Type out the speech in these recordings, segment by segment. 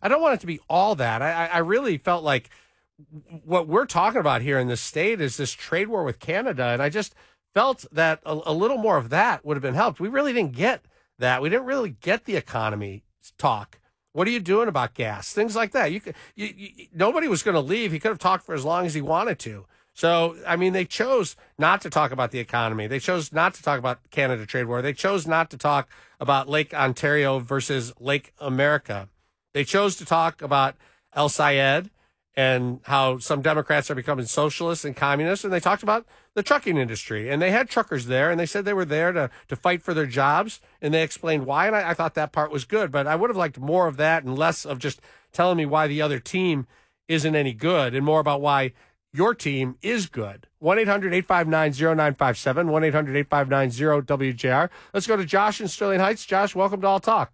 I don't want it to be all that. I really felt like what we're talking about here in this state is this trade war with Canada, and I just felt that a little more of that would have been helped. We really didn't get that. We didn't really get the economy talk. What are you doing about gas? Things like that. Nobody was going to leave. He could have talked for as long as he wanted to. So, I mean, they chose not to talk about the economy. They chose not to talk about Canada trade war. They chose not to talk about Lake Ontario versus Lake America. They chose to talk about El Sayed and how some Democrats are becoming socialists and communists. And they talked about the trucking industry. And they had truckers there, and they said they were there to fight for their jobs. And they explained why. And I thought that part was good. But I would have liked more of that and less of just telling me why the other team isn't any good, and more about why your team is good. 1-800-859-0957, 1-800-859-0WJR. Let's go to Josh in Sterling Heights. Josh, welcome to All Talk.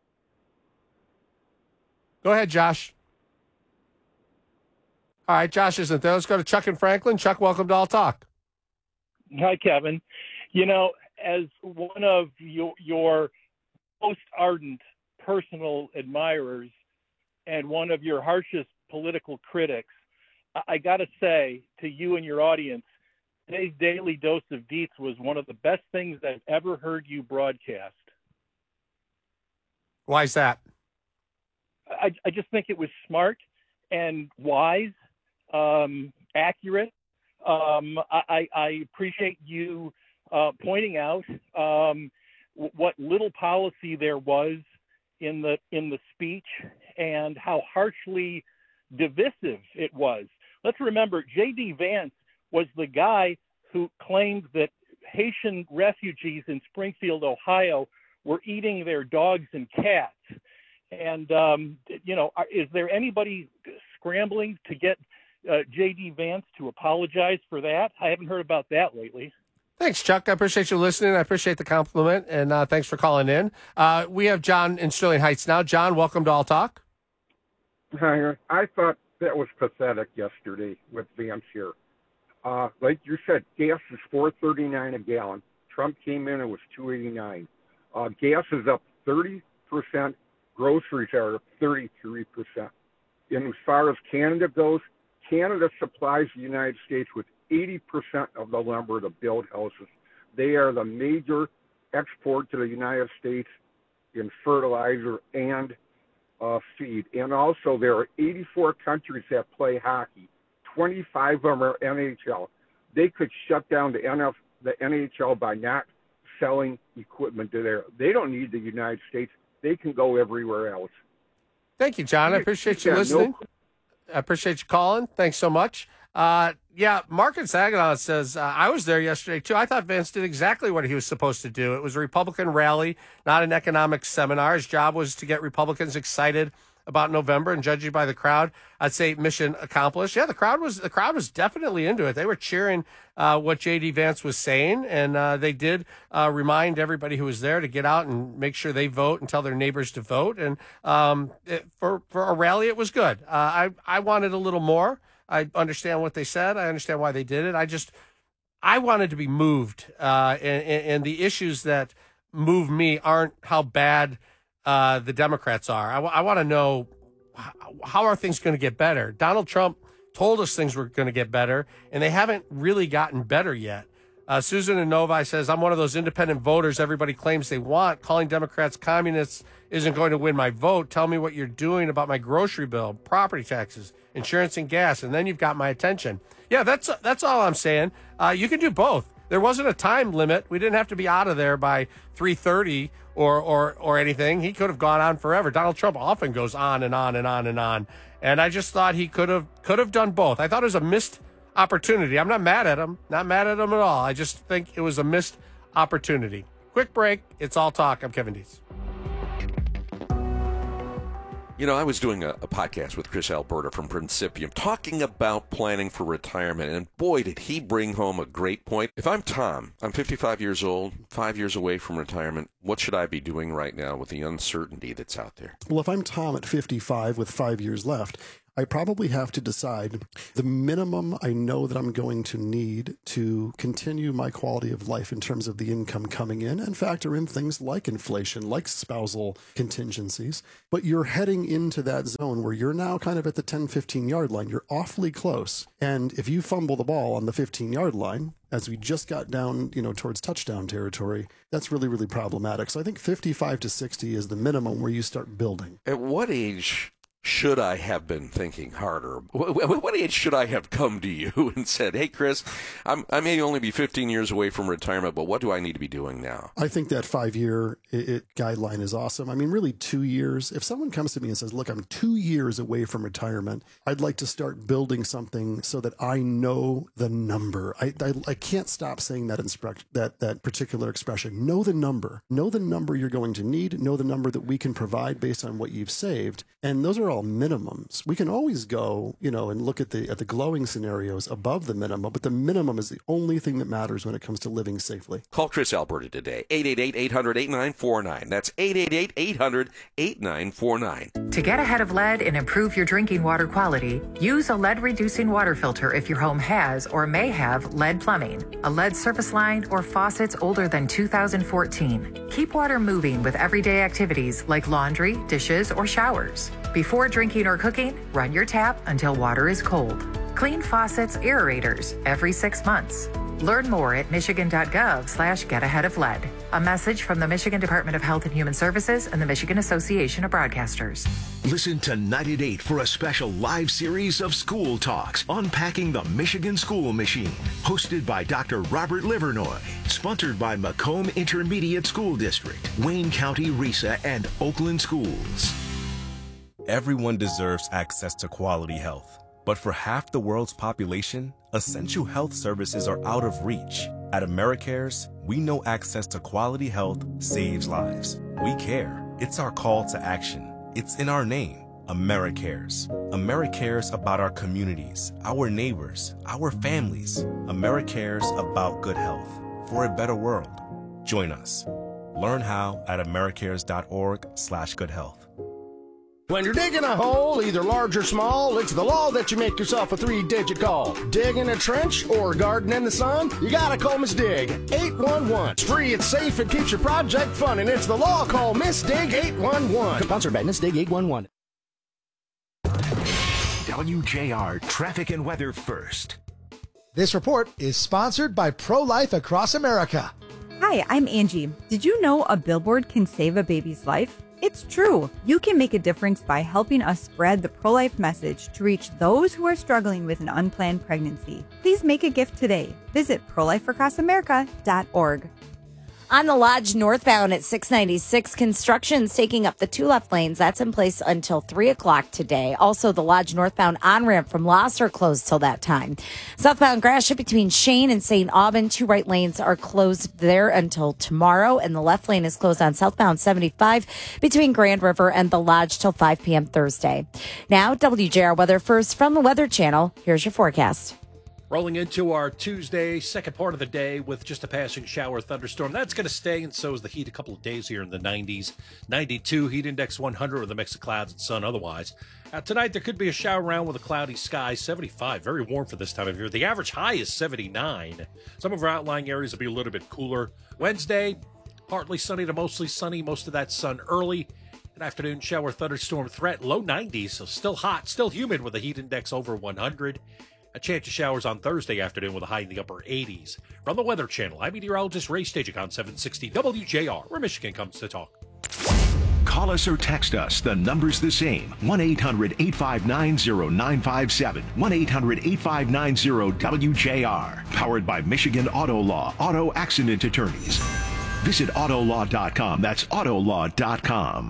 Go ahead, Josh. All right, Josh isn't there. Let's go to Chuck in Franklin. Chuck, welcome to All Talk. Hi, Kevin. You know, as one of your most ardent personal admirers and one of your harshest political critics, I got to say to you and your audience, today's Daily Dose of Deets was one of the best things I've ever heard you broadcast. Why is that? I just think it was smart and wise, accurate. I appreciate you pointing out what little policy there was in the speech and how harshly divisive it was. Let's remember, J.D. Vance was the guy who claimed that Haitian refugees in Springfield, Ohio, were eating their dogs and cats. And, is there anybody scrambling to get J.D. Vance to apologize for that? I haven't heard about that lately. Thanks, Chuck. I appreciate you listening. I appreciate the compliment, and thanks for calling in. We have John in Sterling Heights now. John, welcome to All Talk. Hi, I thought that was pathetic yesterday with Vance here. Like you said, gas is $4.39 a gallon. Trump came in, it was $2.89. Gas is up 30%. Groceries are up 33%. And as far as Canada goes, Canada supplies the United States with 80% of the lumber to build houses. They are the major export to the United States in fertilizer and feed. And also, there are 84 countries that play hockey. 25 of them are NHL. They could shut down the NHL by not selling equipment to there. They don't need the United States. They can go everywhere else. Thank you, John. I appreciate you listening. I appreciate you calling. Thanks so much. Mark in Saginaw says, I was there yesterday, too. I thought Vance did exactly what he was supposed to do. It was a Republican rally, not an economic seminar. His job was to get Republicans excited about November, and judging by the crowd, I'd say mission accomplished. Yeah, the crowd was definitely into it. They were cheering what J.D. Vance was saying, and they did remind everybody who was there to get out and make sure they vote and tell their neighbors to vote. And for a rally, it was good. I wanted a little more. I understand what they said. I understand why they did it. I wanted to be moved, and the issues that move me aren't how bad the Democrats are. I want to know, how are things going to get better? Donald Trump told us things were going to get better, and they haven't really gotten better yet. Susan in Novi says, I'm one of those independent voters everybody claims they want. Calling Democrats communists isn't going to win my vote. Tell me what you're doing about my grocery bill, property taxes, insurance, and gas, and then you've got my attention. Yeah, that's all I'm saying. You can do both. There wasn't a time limit. We didn't have to be out of there by 3:30 or anything. He could have gone on forever. Donald Trump often goes on and on and on and on. And I just thought he could have done both. I thought it was a missed opportunity. I'm not mad at him. Not mad at him at all. I just think it was a missed opportunity. Quick break. It's All Talk. I'm Kevin Dietz. You know, I was doing a podcast with Chris Alberta from Principium talking about planning for retirement, and boy, did he bring home a great point. If I'm Tom, I'm 55 years old, 5 years away from retirement, what should I be doing right now with the uncertainty that's out there? Well, if I'm Tom at 55 with 5 years left, I probably have to decide the minimum I know that I'm going to need to continue my quality of life in terms of the income coming in, and factor in things like inflation, like spousal contingencies. But you're heading into that zone where you're now kind of at the 10, 15-yard line. You're awfully close. And if you fumble the ball on the 15-yard line, as we just got down, towards touchdown territory, that's really, really problematic. So I think 55 to 60 is the minimum where you start building. At what age should I have been thinking harder? What age should I have come to you and said, hey, Chris, I may only be 15 years away from retirement, but what do I need to be doing now? I think that 5-year guideline is awesome. I mean, really 2 years. If someone comes to me and says, look, I'm 2 years away from retirement, I'd like to start building something so that I know the number. I can't stop saying that particular expression. Know the number. Know the number you're going to need. Know the number that we can provide based on what you've saved. And those are all minimums. We can always go, and look at the glowing scenarios above the minimum, but the minimum is the only thing that matters when it comes to living safely. Call Chris Alberta today, 888-800-8949. That's 888-800-8949. To get ahead of lead and improve your drinking water quality, use a lead-reducing water filter if your home has or may have lead plumbing, a lead service line, or faucets older than 2014. Keep water moving with everyday activities like laundry, dishes, or showers. Before drinking or cooking, run your tap until water is cold. Clean faucets, aerators every 6 months. Learn more at michigan.gov/getaheadoflead. A message from the Michigan Department of Health and Human Services and the Michigan Association of Broadcasters. Listen to Night at 8 for a special live series of school talks, Unpacking the Michigan School Machine, hosted by Dr. Robert Livernoy, sponsored by Macomb Intermediate School District, Wayne County RESA, and Oakland Schools. Everyone deserves access to quality health. But for half the world's population, essential health services are out of reach. At AmeriCares, we know access to quality health saves lives. We care. It's our call to action. It's in our name, AmeriCares. AmeriCares about our communities, our neighbors, our families. AmeriCares about good health for a better world. Join us. Learn how at americares.org/goodhealth. When you're digging a hole, either large or small, it's the law that you make yourself a 3-digit call. Digging a trench or garden in the sun, you gotta call Miss Dig 811. It's free, it's safe, it keeps your project fun, and it's the law. Call Miss Dig 811. Sponsored by Miss Dig 811. WJR Traffic and Weather First. This report is sponsored by Pro-Life Across America. Hi, I'm Angie. Did you know a billboard can save a baby's life? It's true. You can make a difference by helping us spread the pro-life message to reach those who are struggling with an unplanned pregnancy. Please make a gift today. Visit prolifeacrossamerica.org. On the Lodge northbound at 696, construction's taking up the 2 left lanes. That's in place until 3 o'clock today. Also, the Lodge northbound on-ramp from Losser closed till that time. Southbound Gratiot between Shane and St. Aubin, 2 right lanes are closed there until tomorrow, and the left lane is closed on southbound 75 between Grand River and the Lodge till 5 p.m. Thursday. Now, WJR Weather First from the Weather Channel. Here's your forecast. Rolling into our Tuesday, second part of the day with just a passing shower thunderstorm. That's going to stay, and so is the heat. A couple of days here in the 90s. 92, heat index 100 with a mix of clouds and sun otherwise. Tonight, there could be a shower around with a cloudy sky. 75, very warm for this time of year. The average high is 79. Some of our outlying areas will be a little bit cooler. Wednesday, partly sunny to mostly sunny. Most of that sun early. An afternoon shower thunderstorm threat, low 90s, so still hot, still humid with a heat index over 100. A chance of showers on Thursday afternoon with a high in the upper 80s. From the Weather Channel, I'm meteorologist Ray Stagik on 760 WJR, where Michigan comes to talk. Call us or text us. The number's the same. 1-800-859-0957. 1-800-859-WJR. Powered by Michigan Auto Law, Auto Accident Attorneys. Visit autolaw.com. That's autolaw.com.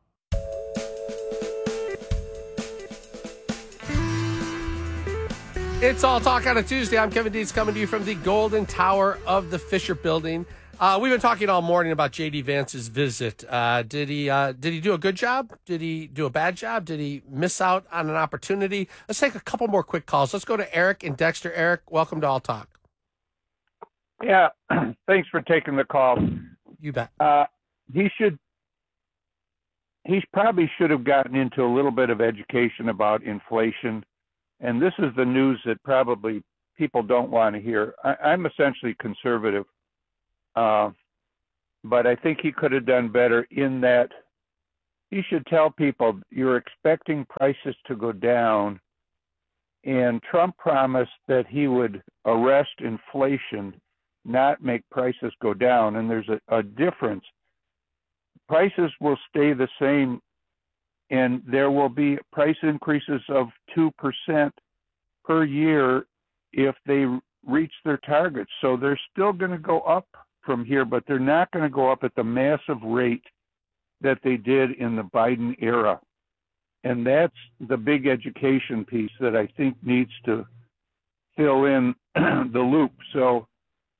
It's All Talk on a Tuesday. I'm Kevin Dietz coming to you from the Golden Tower of the Fisher Building. We've been talking all morning about J.D. Vance's visit. Did he do a good job? Did he do a bad job? Did he miss out on an opportunity? Let's take a couple more quick calls. Let's go to Eric in Dexter. Eric, welcome to All Talk. Yeah, thanks for taking the call. You bet. He he probably should have gotten into a little bit of education about inflation. And this is the news that probably people don't want to hear. I'm essentially conservative, but I think he could have done better in that he should tell people you're expecting prices to go down. And Trump promised that he would arrest inflation, not make prices go down. And there's a difference. Prices will stay the same, and there will be price increases of 2% per year if they reach their targets. So they're still going to go up from here, but they're not going to go up at the massive rate that they did in the Biden era. And that's the big education piece that I think needs to fill in the loop. So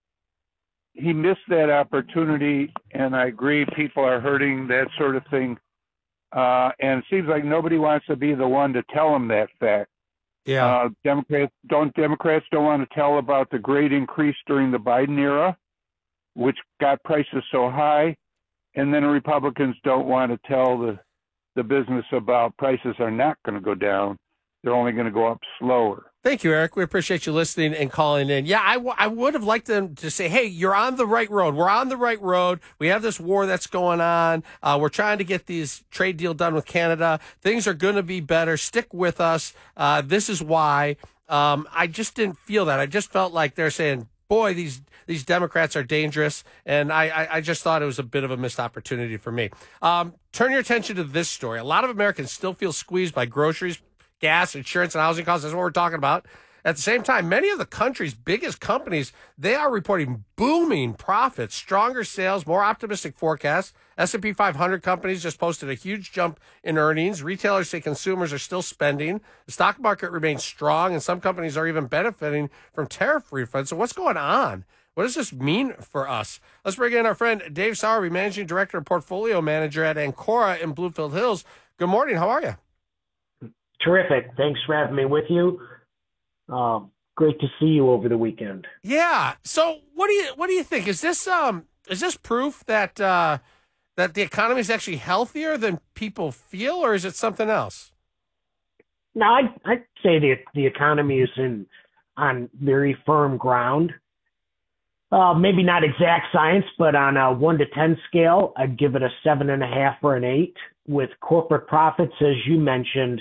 he missed that opportunity, and I agree people are hurting, that sort of thing. And it seems like nobody wants to be the one to tell him that fact. Yeah. Democrats don't want to tell about the great increase during the Biden era, which got prices so high. And then Republicans don't want to tell the business about prices are not going to go down. They're only going to go up slower. Thank you, Eric. We appreciate you listening and calling in. Yeah, I would have liked them to say, hey, you're on the right road. We're on the right road. We have this war that's going on. We're trying to get these trade deal done with Canada. Things are going to be better. Stick with us. This is why. I just didn't feel that. I just felt like they're saying, boy, these Democrats are dangerous. And I just thought it was a bit of a missed opportunity for me. Turn your attention to this story. A lot of Americans still feel squeezed by groceries, gas, insurance, and housing costs. That's what we're talking about. At the same time, many of the country's biggest companies, they are reporting booming profits, stronger sales, more optimistic forecasts. S&P 500 companies just posted a huge jump in earnings. Retailers say consumers are still spending. The stock market remains strong, and some companies are even benefiting from tariff refunds. So what's going on? What does this mean for us? Let's bring in our friend Dave Sowerby, Managing Director and Portfolio Manager at Ancora in Bluefield Hills. Good morning. How are you? Terrific. Thanks for having me with you. Great to see you over the weekend. Yeah. So what do you think? Is this proof that that the economy is actually healthier than people feel, or is it something else? No, I'd say the economy is on very firm ground. Maybe not exact science, but on a 1 to 10 scale, I'd give it a 7.5 or an 8. With corporate profits, as you mentioned,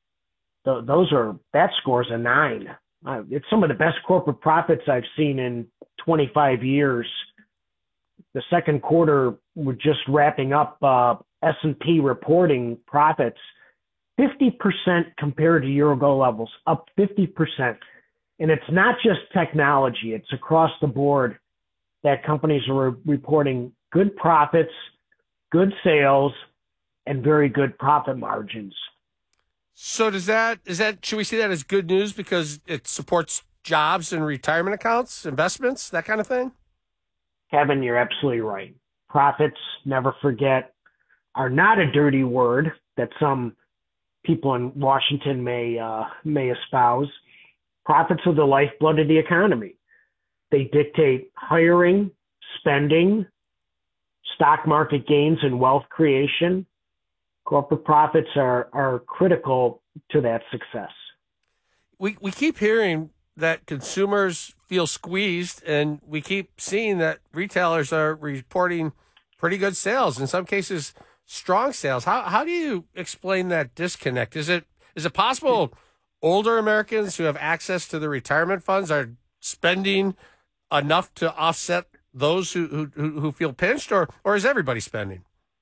that score's a 9. It's some of the best corporate profits I've seen in 25 years. The second quarter, we're just wrapping up S&P reporting profits, 50% compared to year-ago levels, up 50%. And it's not just technology. It's across the board that companies are reporting good profits, good sales, and very good profit margins. So is that should we see that as good news because it supports jobs and retirement accounts, investments, that kind of thing? Kevin, you're absolutely right. Profits, never forget, are not a dirty word that some people in Washington may espouse. Profits are the lifeblood of the economy. They dictate hiring, spending, stock market gains, and wealth creation. Corporate profits are critical to that success. We keep hearing that consumers feel squeezed, and we keep seeing that retailers are reporting pretty good sales, in some cases strong sales. How do you explain that disconnect? Is it possible older Americans who have access to the retirement funds are spending enough to offset those who feel pinched, or is everybody spending?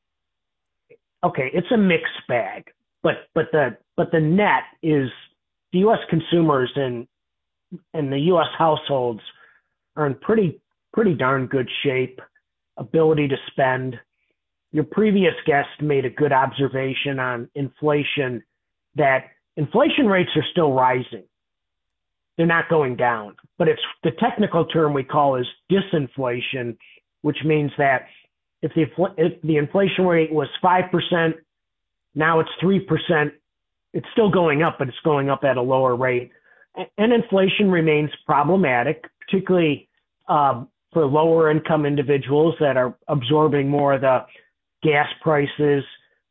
Okay, it's a mixed bag, but the net is the U.S. consumers and the U.S. households are in pretty darn good shape, ability to spend. Your previous guest made a good observation on inflation, that inflation rates are still rising. They're not going down, but it's the technical term we call is disinflation, which means that if the inflation rate was 5%, now it's 3%, it's still going up, but it's going up at a lower rate. And inflation remains problematic, particularly for lower income individuals that are absorbing more of the gas prices,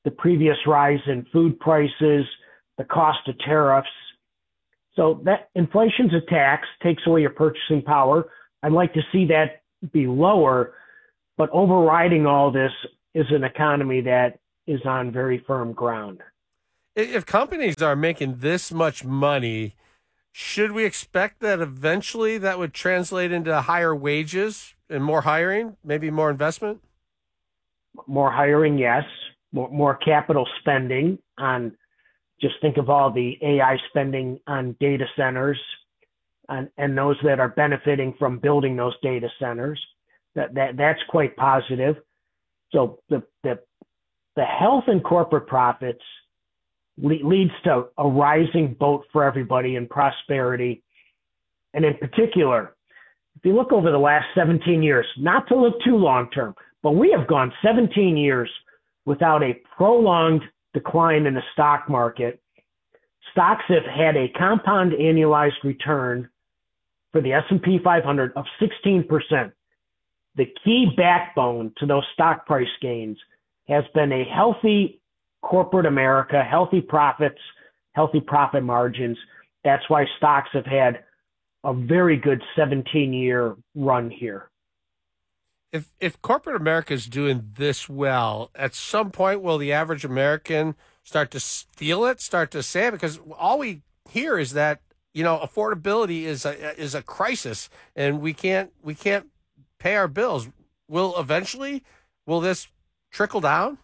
the previous rise in food prices, the cost of tariffs. So that inflation's a tax, takes away your purchasing power. I'd like to see that be lower, but overriding all this is an economy that is on very firm ground. If companies are making this much money, should we expect that eventually that would translate into higher wages and more hiring, maybe more investment? More hiring, yes. More capital spending on, just think of all the AI spending on data centers and those that are benefiting from building those data centers. That's quite positive. So the health in corporate profits leads to a rising boat for everybody in prosperity. And in particular, if you look over the last 17 years, not to look too long term, but we have gone 17 years without a prolonged decline in the stock market. Stocks have had a compound annualized return for the S&P 500 of 16%. The key backbone to those stock price gains has been a healthy corporate America, healthy profits, healthy profit margins. That's why stocks have had a very good 17-year run here. If corporate America is doing this well, at some point will the average American start to feel it, start to say it? Because all we hear is that, affordability is a crisis, and we can't pay our bills. Will this trickle down?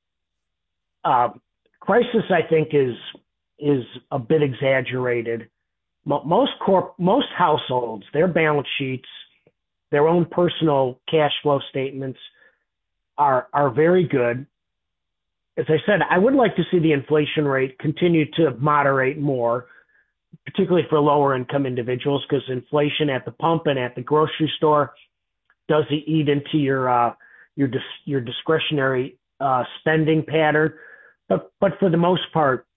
Crisis, I think, is a bit exaggerated. Most households, their balance sheets, their own personal cash flow statements are very good. As I said, I would like to see the inflation rate continue to moderate more, particularly for lower income individuals, because inflation at the pump and at the grocery store does eat into your discretionary spending pattern. But for the most part,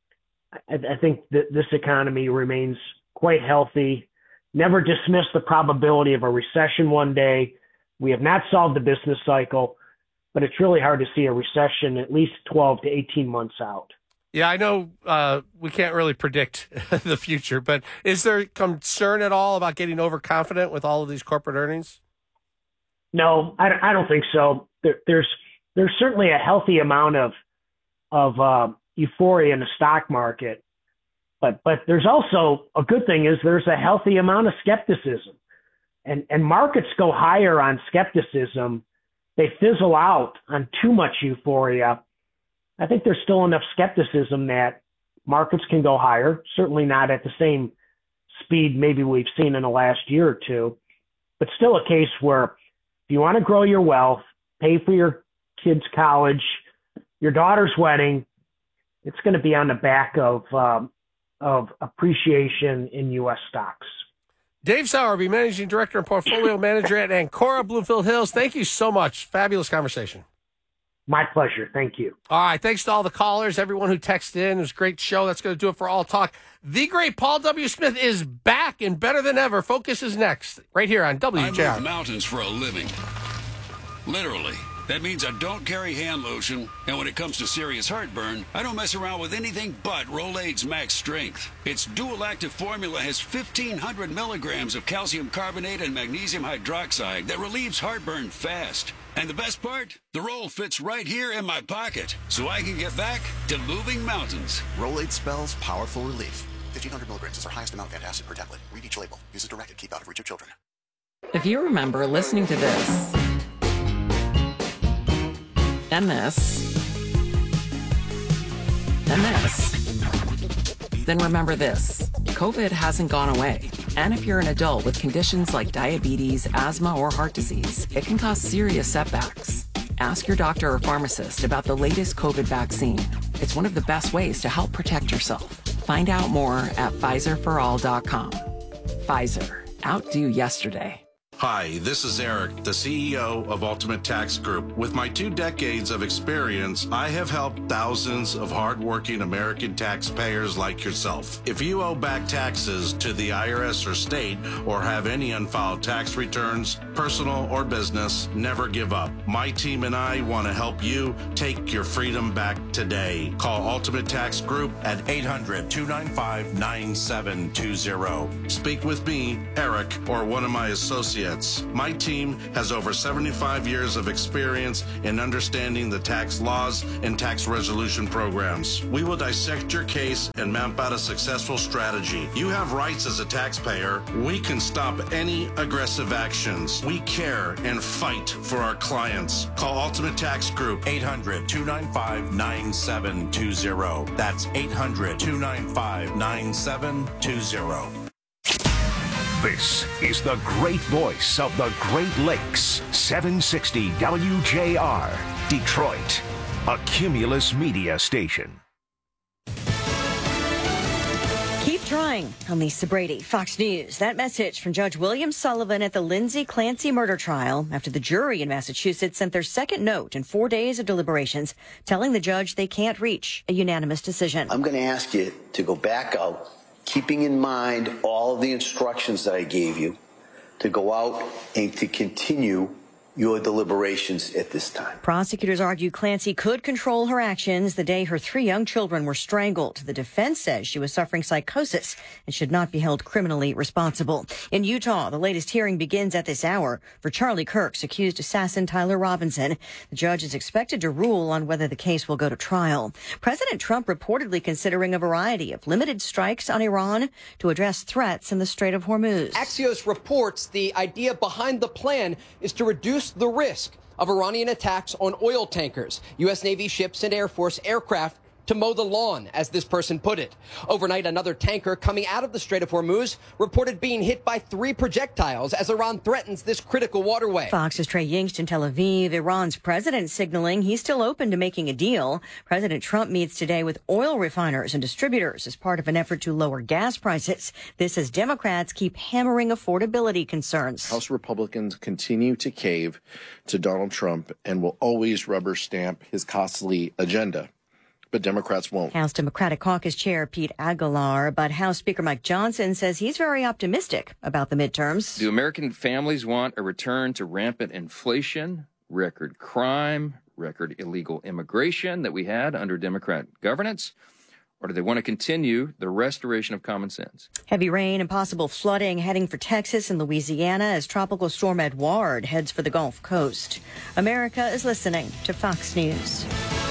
I think that this economy remains quite healthy. Never dismiss the probability of a recession one day. We have not solved the business cycle, but it's really hard to see a recession at least 12 to 18 months out. Yeah, I know we can't really predict the future, but is there concern at all about getting overconfident with all of these corporate earnings? No, I don't think so. There's certainly a healthy amount of euphoria in the stock market. But there's also a good thing is there's a healthy amount of skepticism, and markets go higher on skepticism. They fizzle out on too much euphoria. I think there's still enough skepticism that markets can go higher, certainly not at the same speed maybe we've seen in the last year or two, but still a case where if you want to grow your wealth, pay for your kids' college, your daughter's wedding, it's going to be on the back of appreciation in U.S. stocks. Dave Sowerby, Managing Director and Portfolio Manager at Ancora Bloomfield Hills. Thank you so much. Fabulous conversation. My pleasure. Thank you. All right. Thanks to all the callers, everyone who texted in. It was a great show. That's going to do it for All Talk. The great Paul W. Smith is back and better than ever. Focus is next, right here on WJR. I move mountains for a living. Literally. That means I don't carry hand lotion, and when it comes to serious heartburn, I don't mess around with anything but Rolaids Max Strength. Its dual-active formula has 1,500 milligrams of calcium carbonate and magnesium hydroxide that relieves heartburn fast. And the best part? The roll fits right here in my pocket, so I can get back to moving mountains. Rolaids spells powerful relief. 1,500 milligrams is our highest amount of antacid per tablet. Read each label. Use as directed. Keep out of reach of children. If you remember listening to this, and this, and this, then remember this. COVID hasn't gone away. And if you're an adult with conditions like diabetes, asthma, or heart disease, it can cause serious setbacks. Ask your doctor or pharmacist about the latest COVID vaccine. It's one of the best ways to help protect yourself. Find out more at PfizerForAll.com. Pfizer. Outdo yesterday. Hi, this is Eric, the CEO of Ultimate Tax Group. With my 2 decades of experience, I have helped thousands of hardworking American taxpayers like yourself. If you owe back taxes to the IRS or state or have any unfiled tax returns, personal or business, never give up. My team and I want to help you take your freedom back today. Call Ultimate Tax Group at 800-295-9720. Speak with me, Eric, or one of my associates. My team has over 75 years of experience in understanding the tax laws and tax resolution programs. We will dissect your case and map out a successful strategy. You have rights as a taxpayer. We can stop any aggressive actions. We care and fight for our clients. Call Ultimate Tax Group, 800-295-9720. That's 800-295-9720. This is the great voice of the Great Lakes, 760 WJR, Detroit, a Cumulus Media station. Keep trying. I'm Lisa Brady, Fox News. That message from Judge William Sullivan at the Lindsay Clancy murder trial after the jury in Massachusetts sent their second note in 4 days of deliberations, telling the judge they can't reach a unanimous decision. I'm going to ask you to go back out, keeping in mind all of the instructions that I gave you, to go out and to continue your deliberations at this time. Prosecutors argue Clancy could control her actions the day her 3 young children were strangled. The defense says she was suffering psychosis and should not be held criminally responsible. In Utah, the latest hearing begins at this hour for Charlie Kirk's accused assassin Tyler Robinson. The judge is expected to rule on whether the case will go to trial. President Trump reportedly considering a variety of limited strikes on Iran to address threats in the Strait of Hormuz. Axios reports the idea behind the plan is to reduce the risk of Iranian attacks on oil tankers, U.S. Navy ships, and Air Force aircraft to mow the lawn, as this person put it. Overnight, another tanker coming out of the Strait of Hormuz reported being hit by 3 projectiles as Iran threatens this critical waterway. Fox's Trey Yingst in Tel Aviv. Iran's president signaling he's still open to making a deal. President Trump meets today with oil refiners and distributors as part of an effort to lower gas prices. This as Democrats keep hammering affordability concerns. House Republicans continue to cave to Donald Trump and will always rubber stamp his costly agenda. But Democrats won't. House Democratic Caucus Chair Pete Aguilar, but House Speaker Mike Johnson says he's very optimistic about the midterms. Do American families want a return to rampant inflation, record crime, record illegal immigration that we had under Democrat governance? Or do they want to continue the restoration of common sense? Heavy rain and possible flooding heading for Texas and Louisiana as Tropical Storm Edouard heads for the Gulf Coast. America is listening to Fox News.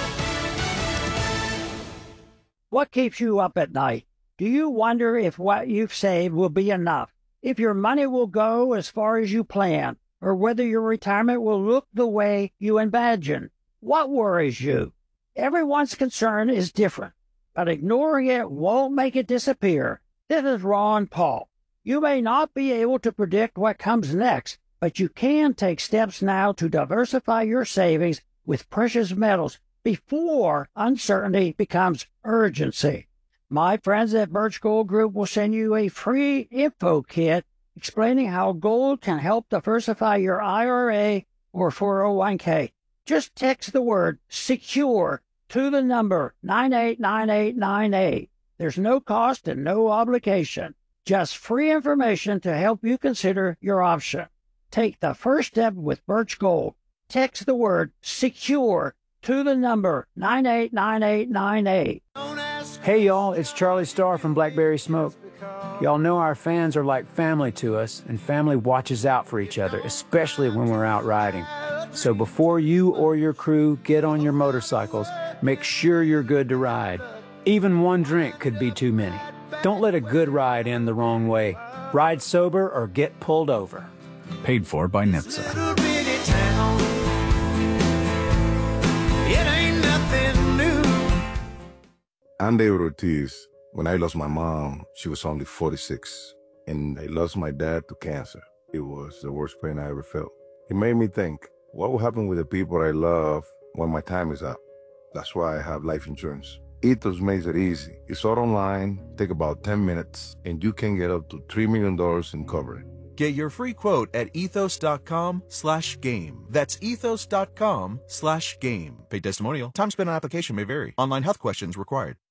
What keeps you up at night? Do you wonder if what you've saved will be enough? If your money will go as far as you plan? Or whether your retirement will look the way you imagine? What worries you? Everyone's concern is different, but ignoring it won't make it disappear. This is Ron Paul. You may not be able to predict what comes next, but you can take steps now to diversify your savings with precious metals before uncertainty becomes urgency. My friends at Birch Gold Group will send you a free info kit explaining how gold can help diversify your IRA or 401k. Just text the word SECURE to the number 989898. There's no cost and no obligation. Just free information to help you consider your option. Take the first step with Birch Gold. Text the word SECURE to the number 989898. Hey y'all, it's Charlie Starr from Blackberry Smoke. Y'all know our fans are like family to us, and family watches out for each other, especially when we're out riding. So before you or your crew get on your motorcycles, make sure you're good to ride. Even one drink could be too many. Don't let a good ride end the wrong way. Ride sober or get pulled over. Paid for by NHTSA. I'm David Ortiz. When I lost my mom, she was only 46, and I lost my dad to cancer. It was the worst pain I ever felt. It made me think, what will happen with the people I love when my time is up? That's why I have life insurance. Ethos makes it easy. It's all online, take about 10 minutes, and you can get up to $3 million in coverage. Get your free quote at ethos.com/game. That's ethos.com/game. Paid testimonial. Time spent on application may vary. Online health questions required.